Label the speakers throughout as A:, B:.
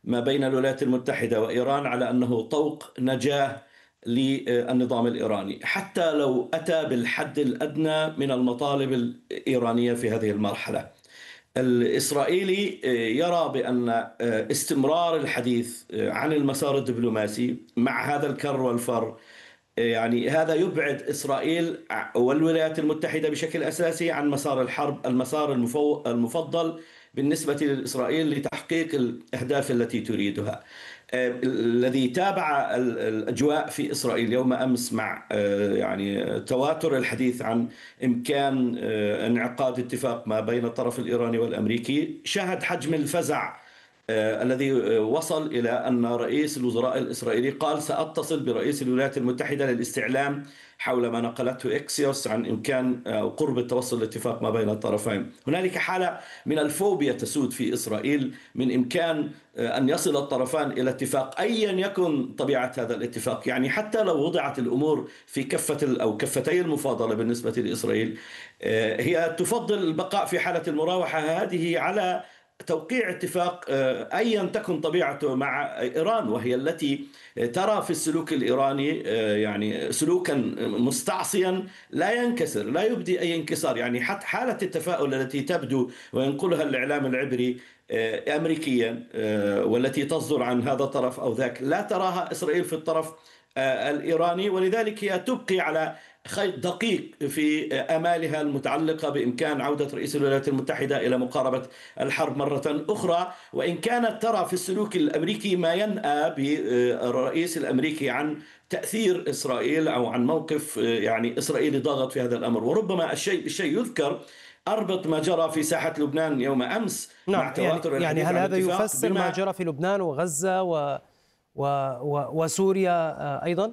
A: ما بين الولايات المتحدة وإيران على أنه طوق نجاة للنظام الإيراني، حتى لو أتى بالحد الأدنى من المطالب الإيرانية في هذه المرحلة. الإسرائيلي يرى بأن استمرار الحديث عن المسار الدبلوماسي مع هذا الكر والفر، يعني هذا يبعد إسرائيل والولايات المتحدة بشكل أساسي عن مسار الحرب، المسار المفضل بالنسبة لإسرائيل لتحقيق الأهداف التي تريدها. الذي تابع الأجواء في إسرائيل يوم أمس مع يعني تواتر الحديث عن إمكان انعقاد اتفاق ما بين الطرف الإيراني والأمريكي، شاهد حجم الفزع الذي وصل إلى أن رئيس الوزراء الإسرائيلي قال سأتصل برئيس الولايات المتحدة للاستعلام حول ما نقلته إكسيوس عن إمكان قرب التوصل لاتفاق ما بين الطرفين. هنالك حالة من الفوبيا تسود في إسرائيل من إمكان أن يصل الطرفان إلى اتفاق أيا يكن طبيعة هذا الاتفاق. يعني حتى لو وضعت الأمور في كفة أو كفتي المفاضلة بالنسبة لإسرائيل، هي تفضل البقاء في حالة المراوحة هذه على توقيع اتفاق أيا تكن طبيعته مع إيران، وهي التي ترى في السلوك الإيراني يعني سلوكا مستعصيا لا ينكسر، لا يبدي أي انكسار. يعني حتى حالة التفاؤل التي تبدو وينقلها الإعلام العبري أمريكيا والتي تصدر عن هذا الطرف أو ذاك، لا تراها إسرائيل في الطرف الإيراني، ولذلك هي تبقي على خيط دقيق في آمالها المتعلقة بإمكان عودة رئيس الولايات المتحدة إلى مقاربة الحرب مرة أخرى، وإن كانت ترى في السلوك الأمريكي ما ينأى بالرئيس الأمريكي عن تأثير إسرائيل أو عن موقف يعني إسرائيلي ضاغط في هذا الأمر. وربما الشيء يذكر أربط ما جرى في ساحة لبنان يوم أمس مع
B: نعم.
A: تواتر
B: يعني
A: الحديث
B: هل
A: عن
B: هذا
A: اتفاق
B: يفسر ما جرى في لبنان وغزة وسوريا أيضا؟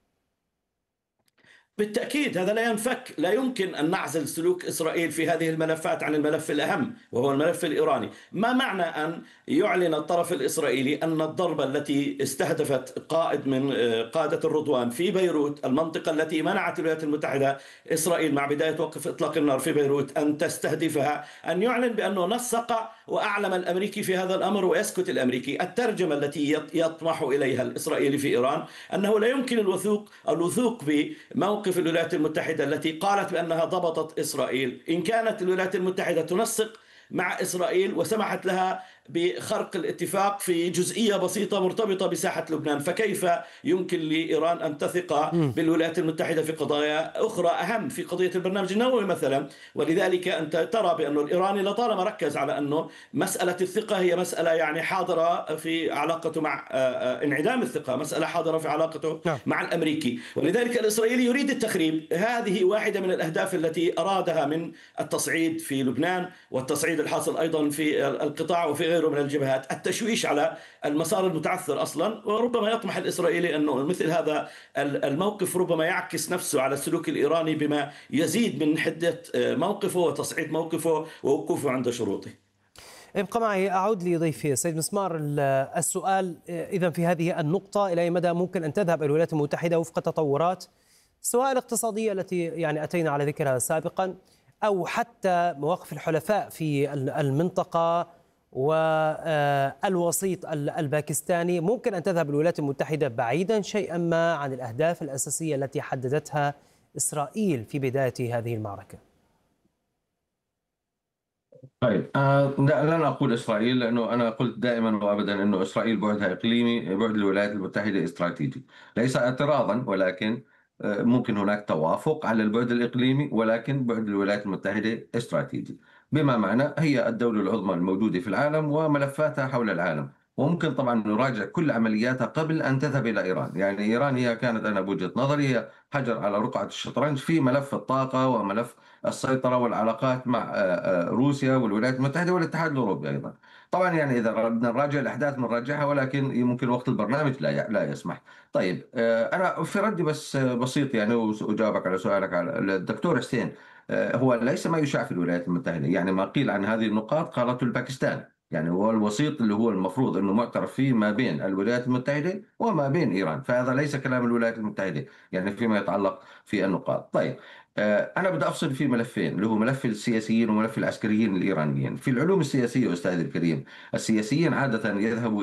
A: بالتأكيد هذا لا ينفك. لا يمكن أن نعزل سلوك إسرائيل في هذه الملفات عن الملف الأهم وهو الملف الإيراني. ما معنى أن يعلن الطرف الإسرائيلي أن الضربة التي استهدفت قائد من قادة الرضوان في بيروت، المنطقة التي منعت الولايات المتحدة إسرائيل مع بداية وقف إطلاق النار في بيروت أن تستهدفها، أن يعلن بأنه نسق وأعلم الأمريكي في هذا الأمر ويسكت الأمريكي؟ الترجمة التي يطمح إليها الإسرائيلي في إيران أنه لا يمكن الوثوق بموقف الولايات المتحدة التي قالت بأنها ضبطت إسرائيل. إن كانت الولايات المتحدة تنسق مع إسرائيل وسمحت لها بخرق الاتفاق في جزئية بسيطة مرتبطة بساحة لبنان، فكيف يمكن لإيران أن تثق بالولايات المتحدة في قضايا أخرى أهم، في قضية البرنامج النووي مثلا؟ ولذلك أنت ترى بأن الإيراني لطالما ركز على أنه مسألة الثقة هي مسألة يعني حاضرة في علاقته مع انعدام الثقة، مسألة حاضرة في علاقته مع الأمريكي. ولذلك الإسرائيلي يريد التخريب. هذه واحدة من الأهداف التي أرادها من التصعيد في لبنان والتصعيد الحاصل أيضا في القطاع وفي غيره من الجبهات، التشويش على المسار المتعثر أصلا. وربما يطمح الإسرائيلي أنه مثل هذا الموقف ربما يعكس نفسه على السلوك الإيراني بما يزيد من حدة موقفه وتصعيد موقفه ووقوفه عند شروطه.
B: ابقى معي، أعود لضيفي سيد مسمار. السؤال إذا في هذه النقطة إلى أي مدى ممكن أن تذهب الولايات المتحدة وفق تطورات سواء الاقتصادية التي يعني أتينا على ذكرها سابقا أو حتى مواقف الحلفاء في المنطقة والوسيط الباكستاني، ممكن أن تذهب الولايات المتحدة بعيدا شيئا ما عن الأهداف الأساسية التي حددتها إسرائيل في بداية هذه المعركة؟
C: طيب لن أقول إسرائيل، لأنه أنا قلت دائما وأبدا أنه إسرائيل بعدها إقليمي، بعد الولايات المتحدة استراتيجي، ليس اعتراضا، ولكن ممكن هناك توافق على البعد الإقليمي، ولكن بعد الولايات المتحدة استراتيجي، بما معنى هي الدولة العظمى الموجودة في العالم وملفاتها حول العالم، وممكن طبعا نراجع كل عملياتها قبل أن تذهب إلى إيران. يعني إيران هي كانت، أنا بوجهة نظري، هي حجر على رقعة الشطرنج في ملف الطاقة وملف السيطرة والعلاقات مع روسيا والولايات المتحدة والاتحاد الأوروبي أيضا. طبعا يعني إذا بدنا نراجع الأحداث بنراجعها، ولكن ممكن وقت البرنامج لا يسمح. طيب أنا في ردي بس بسيط يعني، وأجاوبك على سؤالك على الدكتور حسين. هو ليس ما يشاع في الولايات المتحدة، يعني ما قيل عن هذه النقاط قالته الباكستان، يعني هو الوسيط اللي هو المفروض أنه معترف فيه ما بين الولايات المتحدة وما بين إيران، فهذا ليس كلام الولايات المتحدة يعني فيما يتعلق في النقاط. طيب أنا بدي أفصل في ملفين، اللي هو ملف السياسيين وملف العسكريين الإيرانيين. في العلوم السياسية أستاذ الكريم، السياسيين عادة يذهبوا